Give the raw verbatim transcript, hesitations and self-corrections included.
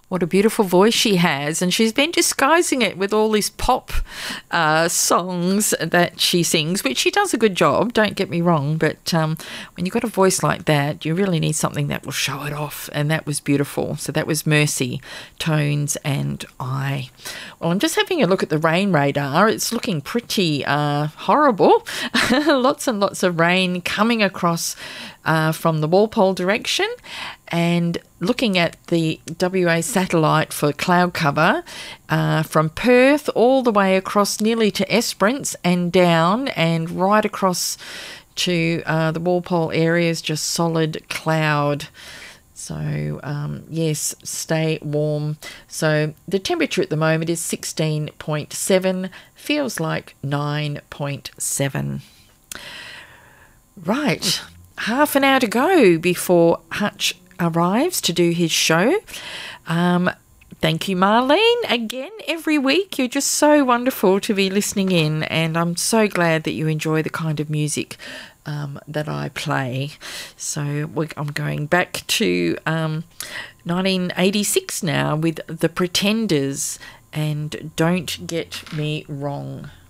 What a beautiful voice she has, and she's been disguising it with all these pop uh, songs that she sings, which she does a good job, don't get me wrong, but um, when you've got a voice like that, you really need something that will show it off, and that was beautiful. So that was Mercy, Tones and I. Well, I'm just having a look at the rain radar. It's looking pretty uh, horrible. Lots and lots of rain coming across uh, from the Walpole direction, and looking at the W A satellite for cloud cover uh, from Perth all the way across nearly to Esperance and down and right across to uh, the Walpole areas, just solid cloud. So, um, yes, stay warm. So the temperature at the moment is sixteen point seven, feels like nine point seven. Right, half an hour to go before Hutch arrives to do his show. Um, thank you, Marlene, again every week. You're just so wonderful to be listening in, and I'm so glad that you enjoy the kind of music um, that I play. So we, I'm going back to um, nineteen eighty-six now with The Pretenders and Don't Get Me Wrong.